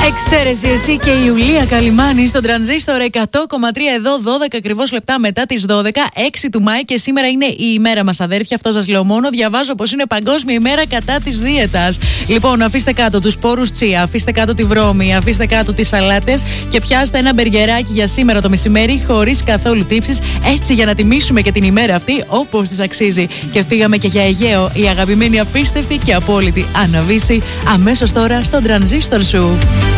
Εξαίρεση εσύ και η Ιουλία Καλιμάνη στον Τρανζίστορ 100,3 εδώ, 12 ακριβώς λεπτά μετά τις 12, 6 του Μάη και σήμερα είναι η ημέρα μας, αδέρφια. Αυτό σας λέω μόνο. Διαβάζω πως είναι Παγκόσμια ημέρα κατά της δίαιτας. Λοιπόν, αφήστε κάτω τους σπόρους τσία, αφήστε κάτω τη βρώμη, αφήστε κάτω τις σαλάτες και πιάστε ένα μπεργκεράκι για σήμερα το μεσημέρι χωρίς καθόλου τύψεις. Έτσι για να τιμήσουμε και την ημέρα αυτή όπως της αξίζει. Και φύγαμε και για Αιγαίο, η αγαπημένη, απίστευτη και απόλυτη Άννα Βύση, αμέσως τώρα στον Τρανζίστορ σου.